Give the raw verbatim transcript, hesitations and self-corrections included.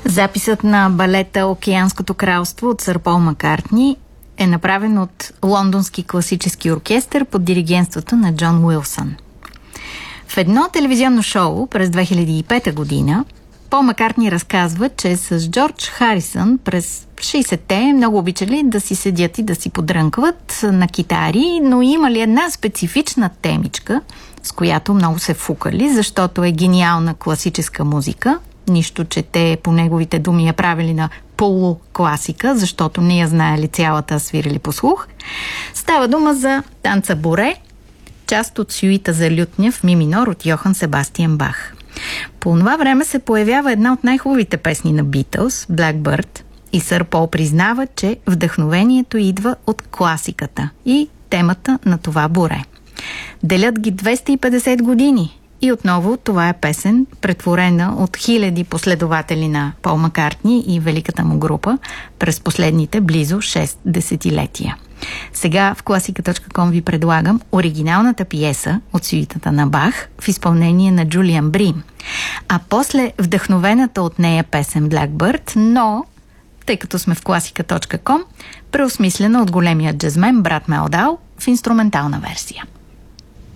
Записът на балета "Океанското кралство" от сър Пол Маккартни е направен от лондонски класически оркестър под диригентството на Джон Уилсън. В едно телевизионно шоу през две хиляди и пета година Пол Маккартни разказва, че с Джордж Харисън през шейсетте много обичали да си седят и да си подрънкват на китари, но имали една специфична темичка, с която много се фукали, защото е гениална класическа музика. Нищо, че те по неговите думи я правили на полукласика, защото не я знаели цялата, свирили по слух. Става дума за танца Боре, част от сюита за лютня в ми минор от Йохан Себастиан Бах. По това време се появява една от най-хубавите песни на Beatles, Blackbird, и сър Пол признава, че вдъхновението идва от класиката и темата на това Боре. Делят ги двеста и петдесет години и отново това е песен, претворена от хиляди последователи на Пол Маккартни и великата му група през последните близо шест десетилетия. Сега в класика точка ком ви предлагам оригиналната пиеса от сюитата на Бах в изпълнение на Джулиан Брим, а после вдъхновената от нея песен Blackbird, но, тъй като сме в класика точка ком, преосмислена от големия джазмен брат Мелдал в инструментална версия.